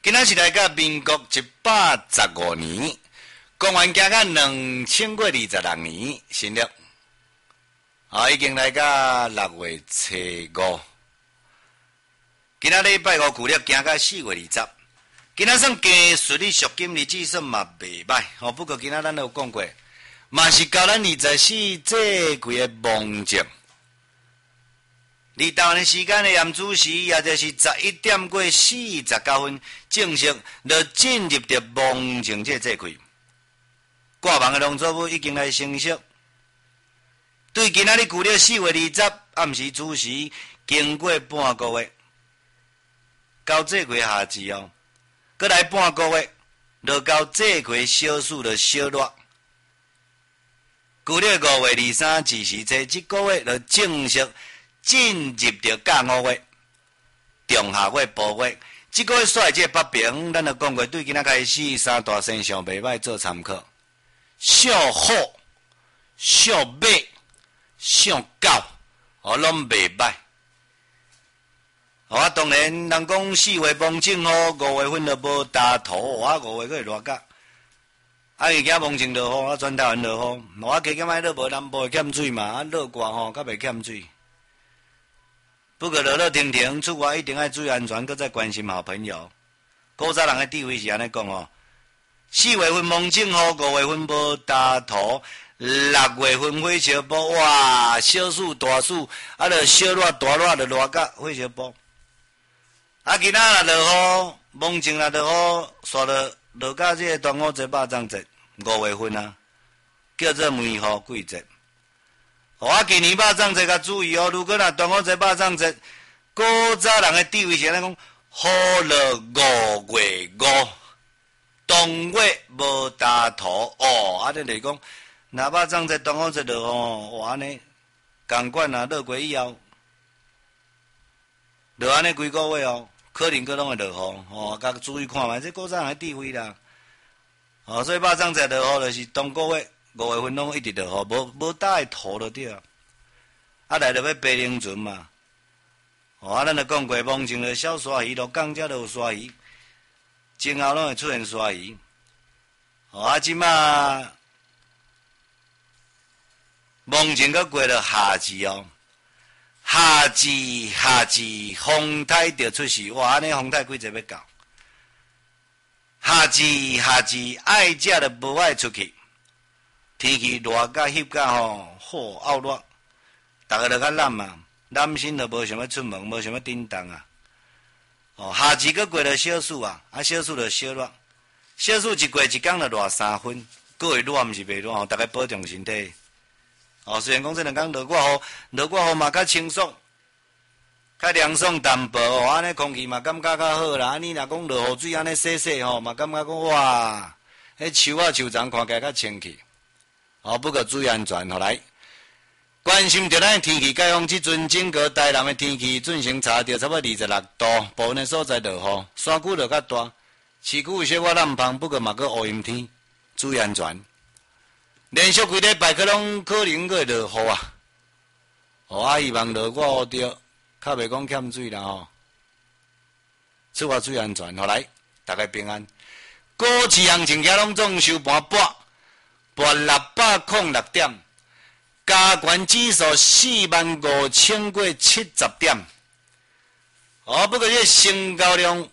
今仔是来到民国115年，公元行到2000月26年，新历已经来到6月初5。今仔礼拜五旧历行到4月20。今仔算加顺利属金日子算嘛袂歹，不过今仔咱有讲过，嘛是到咱24这几个梦境。离台湾的时间的盐子时，也就是11点过49分，正式就进入着梦境这季。挂网的农作物已经来成熟。对今仔日旧历4月20暗时子时，经过半个月，到这季夏至哦，搁来半个月，就到这季小暑就小热。旧历5月23至时，这个月就正式进入着甲午月、中下月、晡月，这个月煞这北平，咱就讲过，对今仔开始三大星象袂歹做参考。上好、上马、上狗，拢袂歹。当然，人讲4月蒙正好，5月份就无大土，5月佫会热甲。伊惊蒙正落雨，全台湾落雨，加减爱落无南部会欠水嘛，落寒较袂欠水。不过热停停，出外一定要注意安全，搁再关心好朋友。古早人的智慧是安尼讲4月份蒙正好，5月份无大土，6月份火烧波，哇，小暑大暑，就小热大热就热甲火烧波。今仔若落雨，蒙正若落雨，煞落到这个端午节、肉粽节，5月份叫做梅雨季节。今年肉粽节较注意如果若端午节、肉粽节，古早人的智慧是安尼讲，雨落5月5，冬月无大土安尼就是讲，若肉粽节、端午节落安尼，共款落过以后，落安尼几个月可能佫拢会落雨甲注意看觅，这古早人的智慧啦。所以肉粽节落雨就是冬个月5月份拢一直落雨，无大的土就对啊。来就要爬冷船嘛。咱就讲过，蒙正就小鲨鱼，落港才就有鲨鱼，前后拢会出现鲨鱼。即马蒙正佫过了夏至夏至风台就出世，安尼风台几节要到？夏至爱食就无爱出去，天气热甲翕甲好恶热，逐个就较懒嘛，懒心就无想要出门，无想要叮当夏至佫过了小暑小暑就小热，小暑一过一工就热3分，佫会热毋是袂热逐个保重身体。虽然讲这2天落我雨嘛较清爽，较凉爽淡薄安尼空气嘛感觉较好啦。你若讲落雨水安尼洗洗嘛感觉讲哇，迄树树丛看起来较清气。不过注意安全来。关心着咱的天气解放，即阵整个台南的天气进行查到差不多26度，部分的所在落雨，山区落较大，市区有小可冷风，不过嘛佫乌阴天，注意安全。连续几礼拜可能会落雨希望落我着，较袂讲欠水啦出外注意安全，来，大家平安。股市行情遐拢总收盘8606点，加权指数45070点。不过这成交量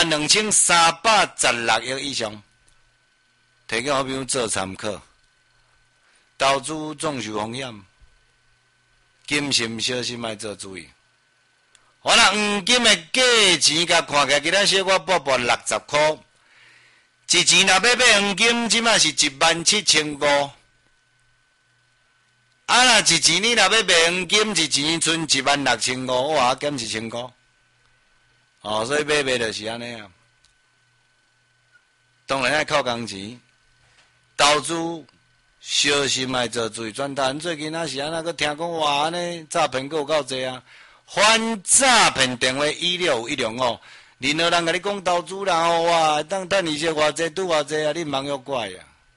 12316亿以上，提供好朋友做参考。投资总受风险，谨慎小心要做注意。黄金的价钱甲看起来，今仔小可报60块，一钱若要买黄金，即卖是17500。若一钱你若要买黄金，一钱剩16500，哇，减1000块。所以买就是安尼当然要靠工钱，投资。小心爱做注意，转单最近是安那，佮听讲哇安尼诈骗有够济反诈骗电话16105，任何人甲你讲投资啦哇，等利息偌济，拄偌济你毋通约怪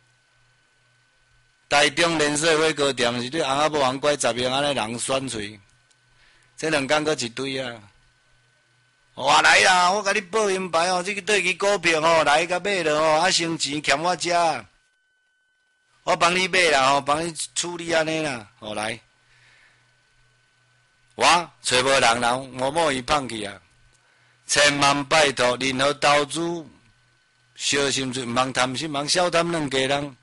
台中连锁火锅店是对翁仔某人拐10个安尼人选喙，这2天佫一堆我来啦，我甲你报名牌哦，这个对支股票哦，来甲买了哦，啊，生钱欠我食，我帮你买啦，哦，帮你处理安尼啦，哦来，我找无人啦，默默伊放弃啊，千万拜托，任何投资小心注，毋通贪心，毋通小贪两家人，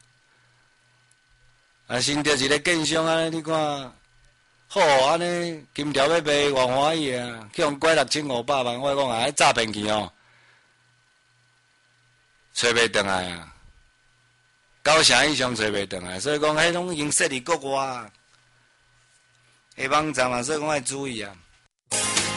啊，先着一个建商安尼，你看。好，安尼金条要卖偌欢喜啊！去互拐6500万，我讲啊，诈骗去哦，找袂倒来啊！9成以上找袂倒来，所以讲，迄拢已经设伫国外，下网站啊，所以讲要注意啊。